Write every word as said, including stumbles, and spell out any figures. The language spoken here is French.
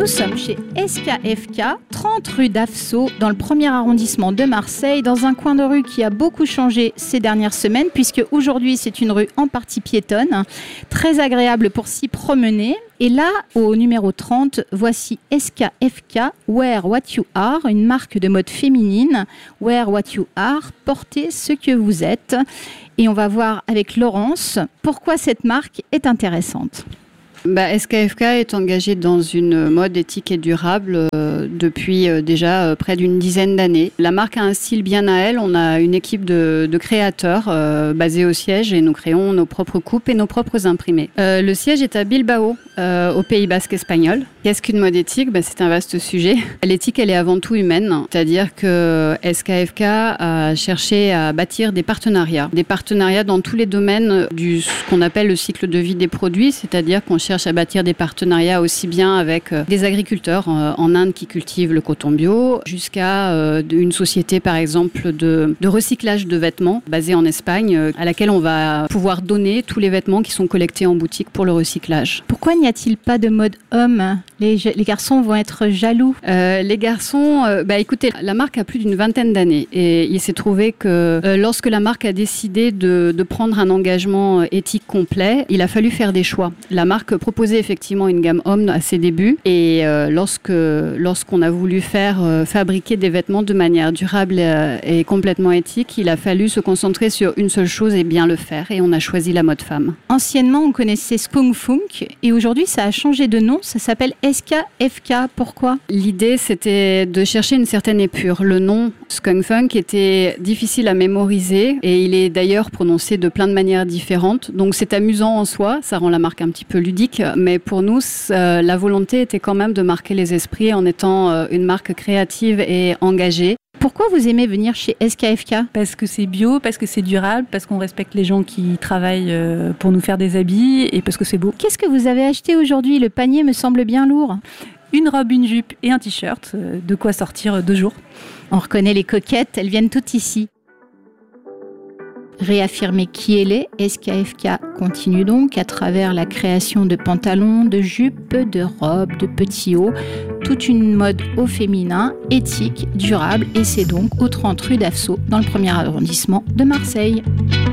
Nous sommes chez S K F K, trente rue d'Afso, dans le premier arrondissement de Marseille, dans un coin de rue qui a beaucoup changé ces dernières semaines, puisque aujourd'hui c'est une rue en partie piétonne, très agréable pour s'y promener. Et là, au numéro trente, voici S K F K Wear What You Are, une marque de mode féminine. Wear What You Are, portez ce que vous êtes. Et on va voir avec Laurence pourquoi cette marque est intéressante. Bah, S K F K est engagé dans une mode éthique et durable euh, depuis euh, déjà euh, près d'une dizaine d'années. La marque a un style bien à elle. On a une équipe de, de créateurs euh, basée au siège et nous créons nos propres coupes et nos propres imprimés. Euh, le siège est à Bilbao, euh, au Pays Basque espagnol. Qu'est-ce qu'une mode éthique ? Bah, c'est un vaste sujet. L'éthique, elle est avant tout humaine. C'est-à-dire que S K F K a cherché à bâtir des partenariats. Des partenariats dans tous les domaines du ce qu'on appelle le cycle de vie des produits, c'est-à-dire qu'on cherche à bâtir des partenariats aussi bien avec des agriculteurs en Inde qui cultivent le coton bio, jusqu'à une société par exemple de, de recyclage de vêtements basée en Espagne, à laquelle on va pouvoir donner tous les vêtements qui sont collectés en boutique pour le recyclage. Pourquoi n'y a-t-il pas de mode homme ? les, les garçons vont être jaloux. Euh, les garçons, euh, bah écoutez, la marque a plus d'une vingtaine d'années et il s'est trouvé que euh, lorsque la marque a décidé de, de prendre un engagement éthique complet, il a fallu faire des choix. La marque proposait effectivement une gamme homme à ses débuts et euh, lorsque lorsqu'on a voulu faire euh, fabriquer des vêtements de manière durable euh, et complètement éthique, il a fallu se concentrer sur une seule chose et bien le faire, et on a choisi la mode femme. Anciennement, on connaissait Skunk Funk et aujourd'hui, ça a changé de nom. Ça s'appelle S K F K. Pourquoi ? L'idée, c'était de chercher une certaine épure. Le nom Skunk Funk était difficile à mémoriser et il est d'ailleurs prononcé de plein de manières différentes. Donc c'est amusant en soi, ça rend la marque un petit peu ludique. Mais pour nous, euh, la volonté était quand même de marquer les esprits en étant euh, une marque créative et engagée. Pourquoi vous aimez venir chez S K F K ? Parce que c'est bio, parce que c'est durable, parce qu'on respecte les gens qui travaillent euh, pour nous faire des habits et parce que c'est beau. Qu'est-ce que vous avez acheté aujourd'hui ? Le panier me semble bien lourd. Une robe, une jupe et un t-shirt, euh, de quoi sortir deux jours. On reconnaît les coquettes, elles viennent toutes ici. Réaffirmer qui elle est, S K F K continue donc à travers la création de pantalons, de jupes, de robes, de petits hauts, toute une mode au féminin, éthique, durable, et c'est donc au trente rue d'Afso, dans le premier arrondissement de Marseille.